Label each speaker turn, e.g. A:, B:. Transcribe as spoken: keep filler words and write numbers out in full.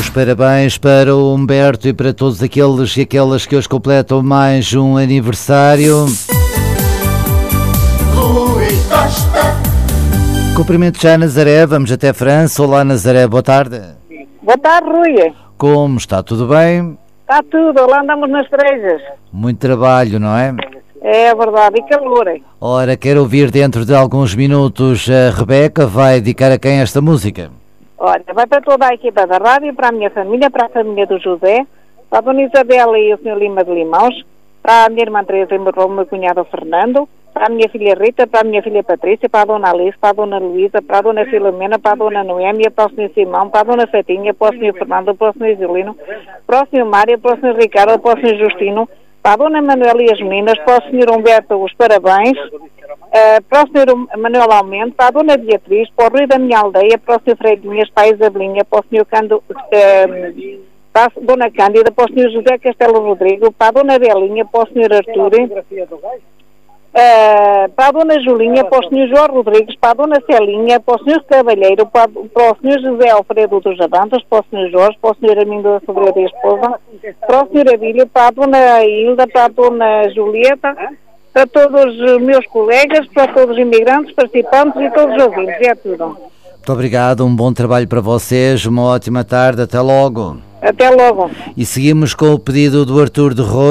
A: os parabéns para o Humberto e para todos aqueles e aquelas que hoje completam mais um aniversário.
B: Rui Costa.
A: Cumprimento já a Nazaré, vamos até a França. Olá Nazaré, boa tarde.
C: Boa tarde, Rui.
A: Como está? Tudo bem?
C: Está tudo, lá andamos nas trejas.
A: Muito trabalho, não é?
C: É verdade, e calor. Hein?
A: Ora, quero ouvir dentro de alguns minutos a Rebeca. Vai dedicar a quem esta música?
C: Olha, vai para toda a equipa da rádio, para a minha família, para a família do José, para a dona Isabela e o senhor Lima de Limãos, para a minha irmã Teresa e o meu cunhado Fernando, para a minha filha Rita, para a minha filha Patrícia, para a dona Alice, para a dona Luísa, para a dona Filomena, para a dona Noémia, para o senhor Simão, para a dona Fetinha, para o senhor Fernando, para o senhor Isolino, para o senhor Mário, para o senhor Ricardo, para o senhor Justino, para a dona Manuela e as meninas, para o senhor Humberto os parabéns, uh, para o senhor Manuel Aumento, para a dona Beatriz, para o Rui da minha aldeia, para o senhor Freitinhas, para a Isabelinha, para o senhor Cando, uh, para a dona Cândida, para o senhor José Castelo Rodrigo, para a dona Belinha, para o senhor Artur, uh, para a dona Julinha, para o senhor João Rodrigues, para a dona Celinha, para o senhor Cavalheiro, para, para o senhor José Alfredo dos Avantas, para o senhor Jorge, para o senhor Armindo da Sobreira e esposa, para o senhor Abílio, para a dona Hilda, para a dona Julieta, para todos os meus colegas, para todos os imigrantes, participantes e todos os ouvintes. É tudo.
A: Muito obrigado, um bom trabalho para vocês, uma ótima tarde, até logo.
C: Até logo.
A: E seguimos com o pedido do Artur de Roio.